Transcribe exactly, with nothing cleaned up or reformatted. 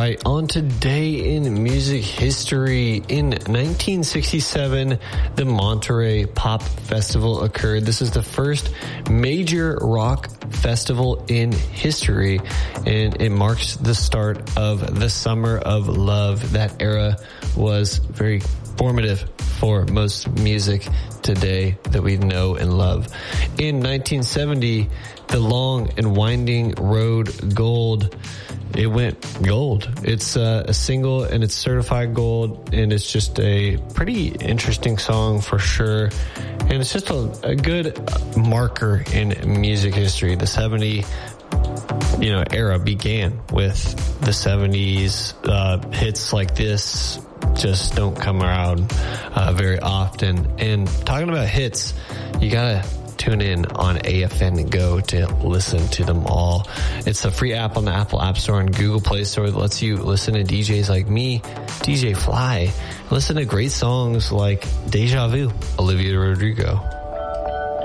right, on today in music history, in nineteen sixty-seven, the Monterey Pop Festival occurred. This is the first major rock festival in history, and it marks the start of the Summer of Love. That era was very formative for most music today that we know and love. In nineteen seventy, the Long and Winding Road Gold, it went gold. It's uh, a single and it's certified gold, and it's just a pretty interesting song for sure. And it's just a, a good marker in music history. The seventy, you know, era began with the seventies. Uh, hits like this just don't come around uh, very often. And talking about hits, you gotta tune in on A F N Go to listen to them all. It's a free app on the Apple App Store and Google Play Store that lets you listen to D Js like me, D J Fly, listen to great songs like Deja Vu, Olivia Rodrigo.